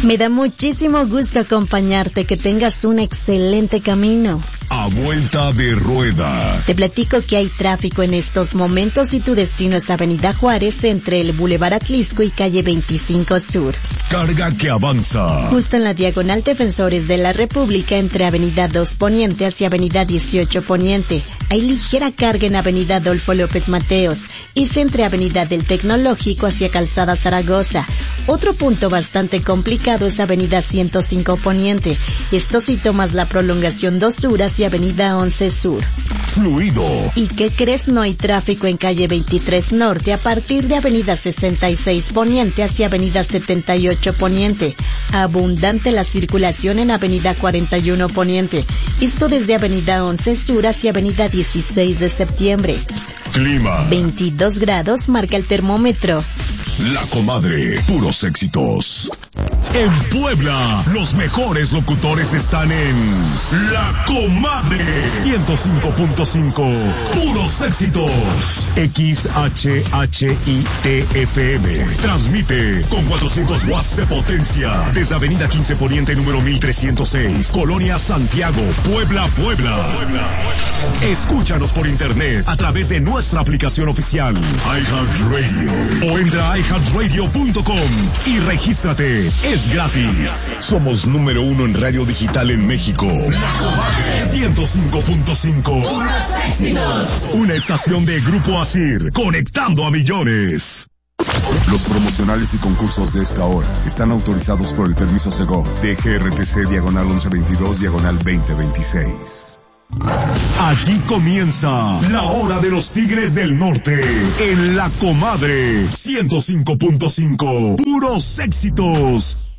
Me da muchísimo gusto acompañarte, que tengas un excelente camino. A vuelta de rueda. Te platico que hay tráfico en estos momentos y tu destino es Avenida Juárez entre el Boulevard Atlisco y calle 25 Sur. Carga que avanza. Justo en la diagonal Defensores de la República entre Avenida 2 Poniente hacia Avenida 18 Poniente. Hay ligera carga en Avenida Adolfo López Mateos. Es entre Avenida del Tecnológico hacia Calzada Zaragoza. Otro punto bastante complicado es Avenida 105 Poniente. Esto si tomas la prolongación 2 Sur hacia Avenida 11 Sur. Fluido. ¿Y qué crees? No hay tráfico en calle 23 Norte a partir de Avenida 66 Poniente hacia Avenida 78 Poniente. Abundante la circulación en Avenida 41 Poniente. Esto desde Avenida 11 Sur hacia Avenida 16 de Septiembre. Clima. 22 grados marca el termómetro. La Comadre, puros éxitos. En Puebla, los mejores locutores están en La Comadre 105.5, puros éxitos. XHHITFM transmite con 400 watts de potencia desde Avenida 15 Poniente número 1306, Colonia Santiago, Puebla. Escúchanos por internet a través de nuestra aplicación oficial iHeartRadio o entra a iHeartRadio.com y regístrate. Es gratis. Somos número 1 en radio digital en México. La Comadre 105.5. Una estación de Grupo Asir, conectando a millones. Los promocionales y concursos de esta hora están autorizados por el permiso Segov de GRTC diagonal 1122 diagonal 2026. Aquí comienza la hora de los Tigres del Norte en La Comadre 105.5. Puros éxitos.